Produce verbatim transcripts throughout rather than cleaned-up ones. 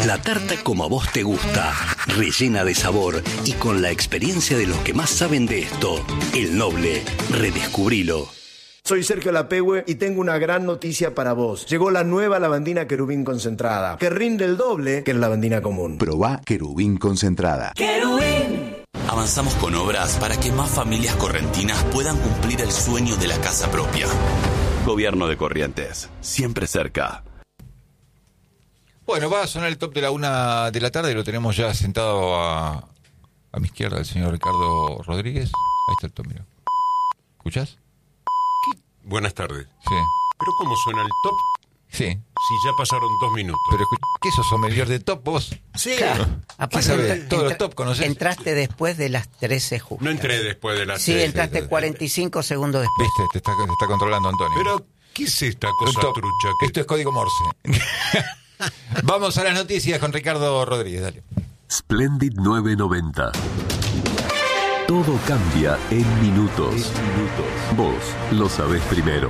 La tarta como a vos te gusta, rellena de sabor y con la experiencia de los que más saben de esto. El Noble, redescubrilo. Soy Sergio Lapehue y tengo una gran noticia para vos. Llegó la nueva lavandina Querubín concentrada, que rinde el doble que la lavandina común. Probá Querubín concentrada. ¡Querubín! Avanzamos con obras para que más familias correntinas puedan cumplir el sueño de la casa propia. Gobierno de Corrientes, siempre cerca. Bueno, va a sonar el top de la una de la tarde. Lo tenemos ya sentado a, a mi izquierda, el señor Ricardo Rodríguez. Ahí está el top, mira. ¿Escuchás? Buenas tardes. Sí. ¿Pero cómo suena el top? Sí. Si ya pasaron dos minutos. Pero ¿qué sos, sommelier de top vos? Sí. Claro. ¿Qué sabés? Todos los top conocés. Entraste después de las trece justas. No entré después de las Sí, trece. entraste cuarenta y cinco segundos después. Viste, te está, te está controlando Antonio. Pero, ¿qué es esta cosa Top. trucha? ¿Qué? Esto es código Morse. Vamos a las noticias con Ricardo Rodríguez, dale. Splendid nueve noventa. Todo cambia en minutos. minutos. Vos lo sabés primero.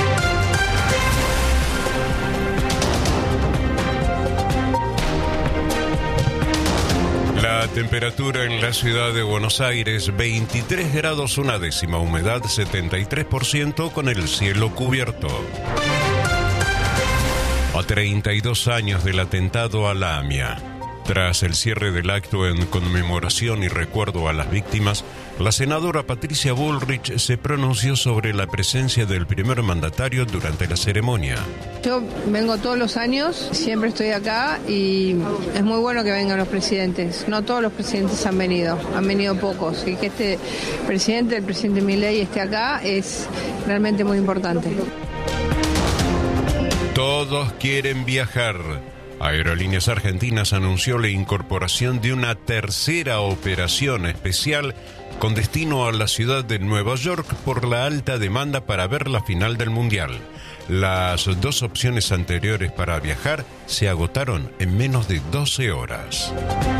La temperatura en la ciudad de Buenos Aires, veintitrés grados una décima, humedad setenta y tres por ciento con el cielo cubierto. A treinta y dos años del atentado a la AMIA. Tras el cierre del acto en conmemoración y recuerdo a las víctimas, la senadora Patricia Bullrich se pronunció sobre la presencia del primer mandatario durante la ceremonia. Yo vengo todos los años, siempre estoy acá y es muy bueno que vengan los presidentes. No todos los presidentes han venido, han venido pocos. Y que este presidente, el presidente Milei, esté acá es realmente muy importante. Todos quieren viajar. Aerolíneas Argentinas anunció la incorporación de una tercera operación especial con destino a la ciudad de Nueva York por la alta demanda para ver la final del Mundial. Las dos opciones anteriores para viajar se agotaron en menos de doce horas.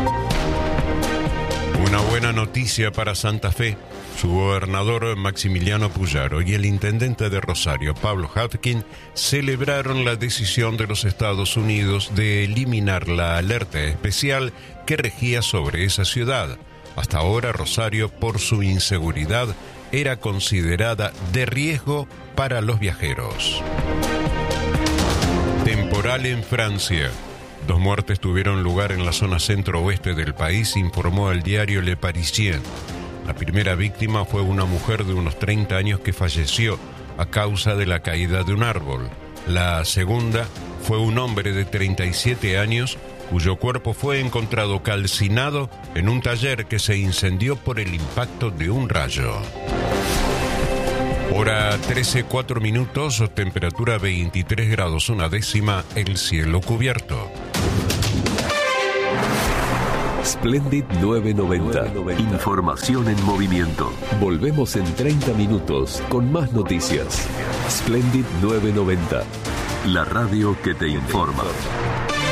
Una buena noticia para Santa Fe. Su gobernador Maximiliano Puyaro y el intendente de Rosario, Pablo Hapkin, celebraron la decisión de los Estados Unidos de eliminar la alerta especial que regía sobre esa ciudad. Hasta ahora, Rosario, por su inseguridad, era considerada de riesgo para los viajeros. Temporal en Francia. Dos muertes tuvieron lugar en la zona centro-oeste del país, informó el diario Le Parisien. La primera víctima fue una mujer de unos treinta años que falleció a causa de la caída de un árbol. La segunda fue un hombre de treinta y siete años cuyo cuerpo fue encontrado calcinado en un taller que se incendió por el impacto de un rayo. Hora trece, cuatro minutos, temperatura veintitrés grados una décima, el cielo cubierto. Splendid nueve noventa. Información en movimiento. Volvemos en treinta minutos con más noticias. Splendid nueve noventa. La radio que te informa.